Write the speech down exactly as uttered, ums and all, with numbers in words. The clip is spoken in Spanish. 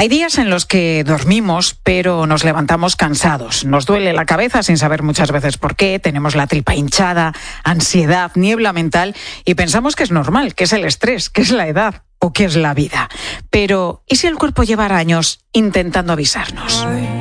Hay días en los que dormimos, pero nos levantamos cansados. Nos duele la cabeza sin saber muchas veces por qué, tenemos la tripa hinchada, ansiedad, niebla mental y pensamos que es normal, que es el estrés, que es la edad o que es la vida. Pero, ¿y si el cuerpo llevara años intentando avisarnos?